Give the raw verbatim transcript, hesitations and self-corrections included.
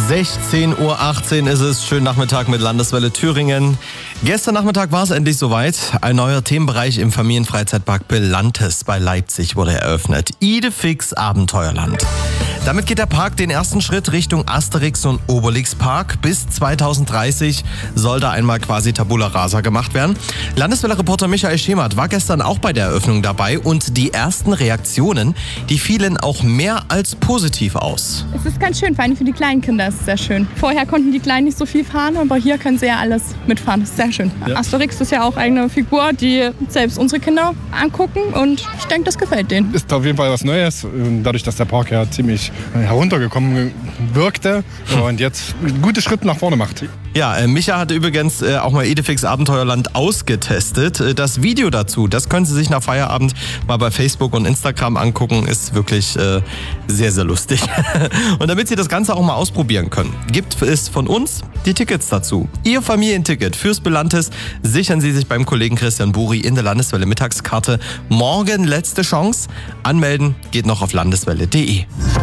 sechzehn Uhr achtzehn ist es. Schönen Nachmittag mit Landeswelle Thüringen. Gestern Nachmittag war es endlich soweit. Ein neuer Themenbereich im Familienfreizeitpark Belantes bei Leipzig wurde eröffnet. Idefix Abenteuerland. Damit geht der Park den ersten Schritt Richtung Asterix und Obelix Park. Bis zweitausenddreißig soll da einmal quasi Tabula Rasa gemacht werden. Landeswelle-Reporter Michael Schemert war gestern auch bei der Eröffnung dabei und die ersten Reaktionen, die fielen auch mehr als positiv aus. Es ist ganz schön, vor allem für die kleinen Kinder ist es sehr schön. Vorher konnten die Kleinen nicht so viel fahren, aber hier können sie ja alles mitfahren. Das ist sehr schön. Ja. Asterix ist ja auch eine Figur, die selbst unsere Kinder angucken und ich denke, das gefällt denen. Ist auf jeden Fall was Neues, dadurch, dass der Park ja ziemlich heruntergekommen wirkte und jetzt gute Schritte nach vorne macht. Ja, äh, Micha hat übrigens äh, auch mal Idefix Abenteuerland ausgetestet. Äh, das Video dazu, das können Sie sich nach Feierabend mal bei Facebook und Instagram angucken. Ist wirklich äh, sehr, sehr lustig. Und damit Sie das Ganze auch mal ausprobieren können, gibt es von uns die Tickets dazu. Ihr Familienticket fürs Belantes sichern Sie sich beim Kollegen Christian Buri in der Landeswelle Mittagskarte. Morgen letzte Chance. Anmelden geht noch auf landeswelle punkt de.